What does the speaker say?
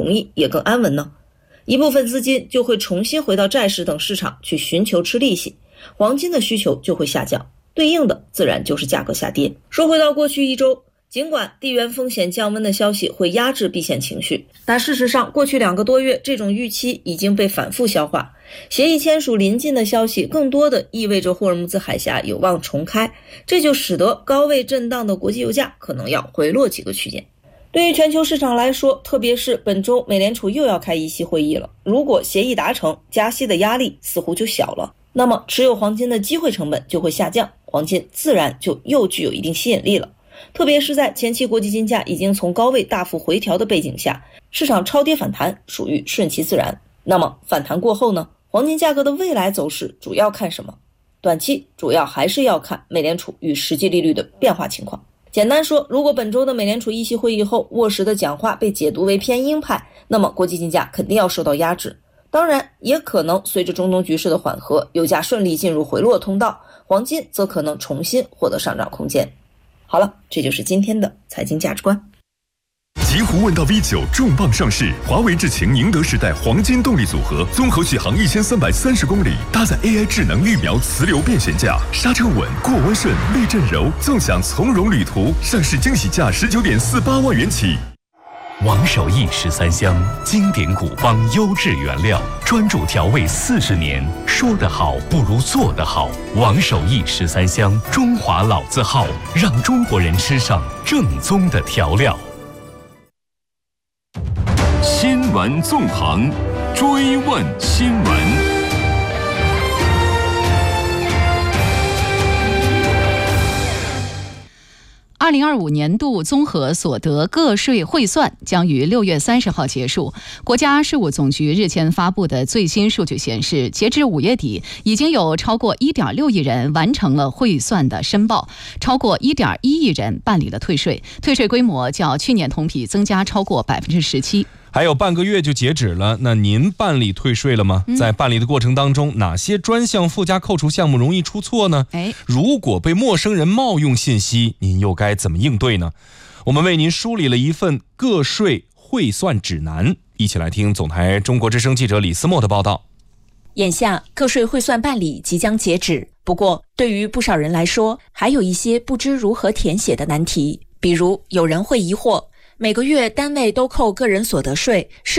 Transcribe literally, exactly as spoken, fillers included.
容易也更安稳呢？一部分资金就会重新回到债市等市场去寻求吃利息，黄金的需求就会下降，对应的自然就是价格下跌。说回到过去一周，尽管地缘风险降温的消息会压制避险情绪，但事实上过去两个多月这种预期已经被反复消化。协议签署临近的消息更多的意味着霍尔木兹海峡有望重开，这就使得高位震荡的国际油价可能要回落几个区间。对于全球市场来说，特别是本周美联储又要开议息会议了，如果协议达成，加息的压力似乎就小了，那么持有黄金的机会成本就会下降，黄金自然就又具有一定吸引力了。特别是在前期国际金价已经从高位大幅回调的背景下，市场超跌反弹属于顺其自然。那么反弹过后呢？黄金价格的未来走势主要看什么？短期主要还是要看美联储与实际利率的变化情况。简单说，如果本周的美联储议息会议后沃什的讲话被解读为偏鹰派，那么国际金价肯定要受到压制。当然也可能随着中东局势的缓和，油价顺利进入回落通道，黄金则可能重新获得上涨空间。好了，这就是今天的财经价值观。 极狐问道 V 九 重磅上市，华为智擎宁德时代黄金动力组合，综合续航一千三百三十公里，搭载 A I 智能预瞄磁流变悬架，刹车稳，过弯顺，避震柔，纵享从容旅途。上市惊喜价十九点四八万元起。 王守义十三香，经典古方优质原料，专注调味四十年，说得好不如做得好。王守义十三香，中华老字号，让中国人吃上正宗的调料。 新闻纵横，追问新闻。 二零二五年度综合所得个税汇算将于六月三十号结束。国家税务总局日前发布的最新数据显示，截至五月底，已经有超过一点六亿人完成了汇算的申报，超过一点一亿人办理了退税，退税规模较去年同比增加超过百分之十七。 还有半个月就截止了，那您办理退税了吗？嗯、在办理的过程当中，哪些专项附加扣除项目容易出错呢？ 哎， 如果被陌生人冒用信息，您又该怎么应对呢？我们为您梳理了一份个税汇算指南，一起来听总台中国之声记者李思墨的报道。 眼下个税汇算办理即将截止，不过对于不少人来说，还有一些不知如何填写的难题，比如有人会疑惑，每个月单位都扣个人所得税，是